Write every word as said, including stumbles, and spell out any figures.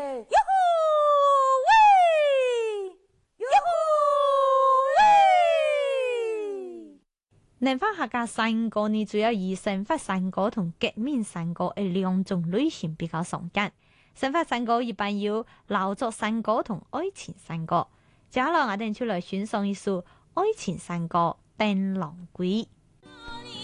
喲呼喂，喲呼喂。南方客家山歌呢，主要以生發山歌同革命山歌嘅兩種類型比較常見。生發山歌一般有勞作山歌同愛情山歌。接下來我哋就來欣賞一首愛情山歌《鄧郎歸》。